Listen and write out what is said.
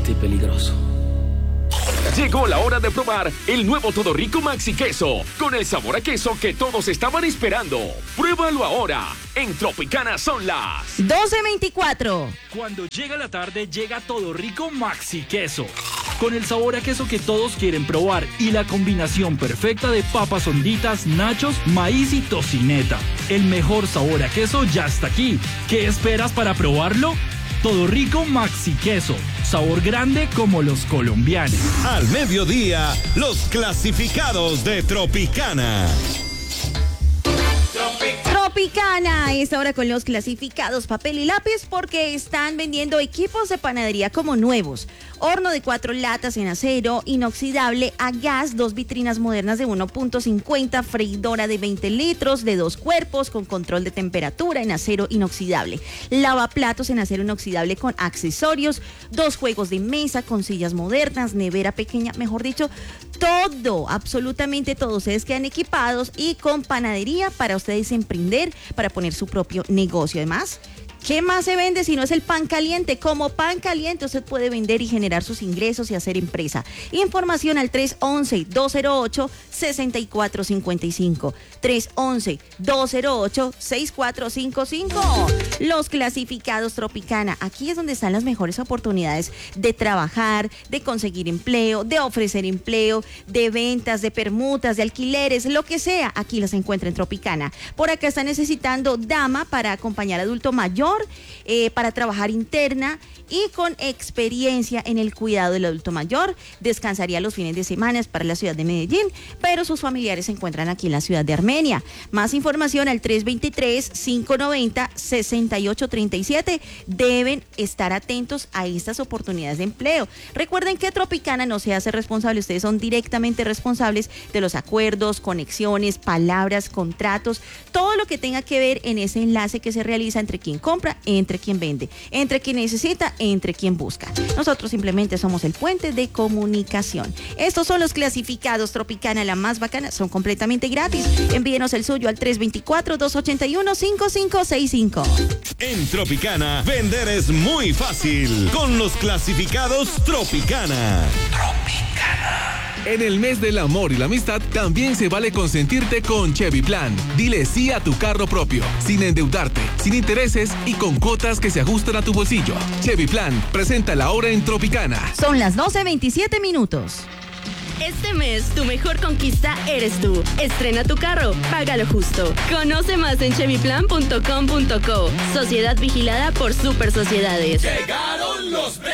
sumamente peligroso. Llegó la hora de probar el nuevo Todo Rico Maxi Queso, con el sabor a queso que todos estaban esperando. Pruébalo ahora. En Tropicana son las 12:24. Cuando llega la tarde, llega Todo Rico Maxi Queso, con el sabor a queso que todos quieren probar y la combinación perfecta de papas honditas, nachos, maíz y tocineta. El mejor sabor a queso ya está aquí. ¿Qué esperas para probarlo? Todo Rico Maxi Queso, sabor grande como los colombianos. Al mediodía, los clasificados de Tropicana. Tropicana, esta hora con los clasificados papel y lápiz porque están vendiendo equipos de panadería como nuevos. Horno de 4 latas en acero inoxidable a gas, 2 vitrinas modernas de 1.50, freidora de 20 litros de 2 cuerpos con control de temperatura en acero inoxidable, lavaplatos en acero inoxidable con accesorios, 2 juegos de mesa con sillas modernas, nevera pequeña, mejor dicho, todo, absolutamente todo. Ustedes quedan equipados y con panadería para ustedes emprender, para poner su propio negocio. Además, ¿qué más se vende si no es el pan caliente? Como pan caliente usted puede vender y generar sus ingresos y hacer empresa. Información al 311-208-6455. 311-208-6455. Los clasificados Tropicana. Aquí es donde están las mejores oportunidades de trabajar, de conseguir empleo, de ofrecer empleo, de ventas, de permutas, de alquileres, lo que sea. Aquí las encuentra en Tropicana. Por acá está necesitando dama para acompañar adulto mayor, para trabajar interna y con experiencia en el cuidado del adulto mayor. Descansaría los fines de semana para la ciudad de Medellín, pero sus familiares se encuentran aquí en la ciudad de Armenia. Más información al 323-590-6837. Deben estar atentos a estas oportunidades de empleo. Recuerden que Tropicana no se hace responsable, ustedes son directamente responsables de los acuerdos, conexiones, palabras, contratos, todo lo que tenga que ver en ese enlace que se realiza entre quien compra, entre quien vende, entre quien necesita, entre quien busca. Nosotros simplemente somos el puente de comunicación. Estos son los clasificados Tropicana, la más bacana, son completamente gratis. Envíenos el suyo al 324-281-5565. En Tropicana, vender es muy fácil con los clasificados Tropicana. En el mes del amor y la amistad, también se vale consentirte con Chevy Plan. Dile sí a tu carro propio, sin endeudarte, sin intereses y con cuotas que se ajustan a tu bolsillo. Chevy Plan, presenta la hora en Tropicana. Son las 12:27. Este mes, tu mejor conquista eres tú. Estrena tu carro, págalo justo. Conoce más en chevyplan.com.co. Sociedad vigilada por Super Sociedades. Llegaron los